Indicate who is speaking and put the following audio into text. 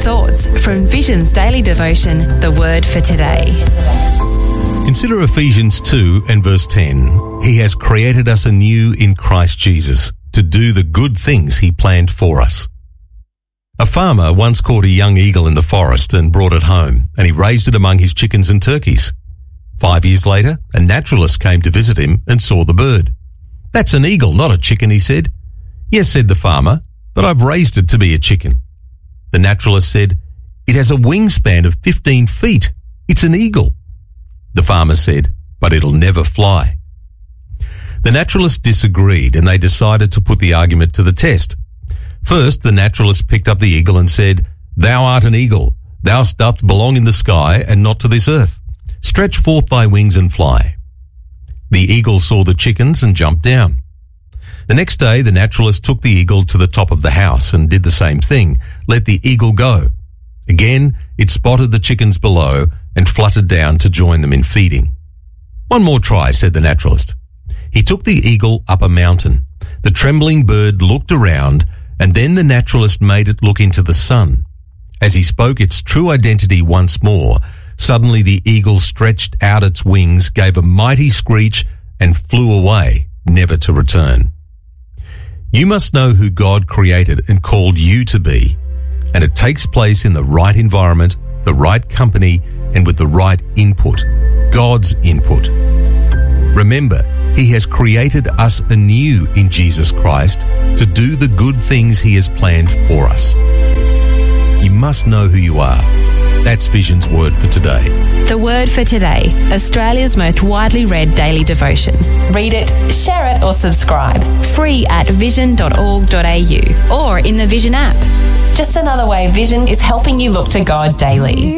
Speaker 1: thoughts from Vision's daily devotion, The Word for Today.
Speaker 2: Consider Ephesians 2 and verse 10. He has created us anew in Christ Jesus to do the good things he planned for us. A farmer once caught a young eagle in the forest and brought it home, and he raised it among his chickens and turkeys. 5 years later, a naturalist came to visit him and saw the bird. "That's an eagle, not a chicken," he said. "Yes," said the farmer, "but I've raised it to be a chicken." The naturalist said, "It has a wingspan of 15 feet. It's an eagle." The farmer said, "But it'll never fly." The naturalist disagreed, and they decided to put the argument to the test. First, the naturalist picked up the eagle and said, "Thou art an eagle. Thou dost belong in the sky and not to this earth. Stretch forth thy wings and fly." The eagle saw the chickens and jumped down. The next day, the naturalist took the eagle to the top of the house and did the same thing. Let the eagle go. Again, it spotted the chickens below and fluttered down to join them in feeding. "One more try," said the naturalist. He took the eagle up a mountain. The trembling bird looked around, and then the naturalist made it look into the sun. As he spoke its true identity once more, suddenly the eagle stretched out its wings, gave a mighty screech, and flew away, never to return. You must know who God created and called you to be, and it takes place in the right environment, the right company, and with the right input, God's input. Remember, He has created us anew in Jesus Christ to do the good things He has planned for us. You must know who you are. That's Vision's Word for Today.
Speaker 1: The Word for Today, Australia's most widely read daily devotion. Read it, share it or subscribe. Free at vision.org.au or in the Vision app. Just another way Vision is helping you look to God daily.